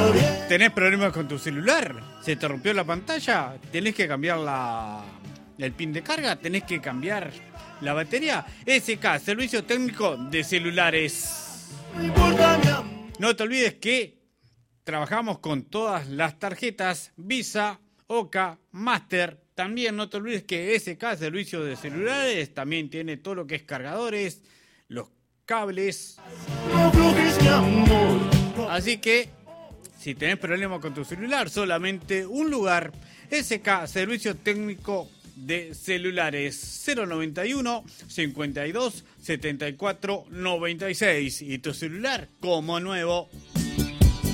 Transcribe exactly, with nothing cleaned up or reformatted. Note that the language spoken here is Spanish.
¿Tenés problemas con tu celular? ¿Se te rompió la pantalla? ¿Tenés que cambiar la, el pin de carga? ¿Tenés que cambiar la batería? S K, Servicio Técnico de Celulares. No te olvides que trabajamos con todas las tarjetas Visa, Oca, Master. También no te olvides que S K, Servicio de Celulares, también tiene todo lo que es cargadores, los cables. Así que si tenés problemas con tu celular, solamente un lugar. S K, Servicio Técnico de Celulares. Cero noventa y uno, cincuenta y dos, setenta y cuatro, noventa y seis. Y tu celular como nuevo.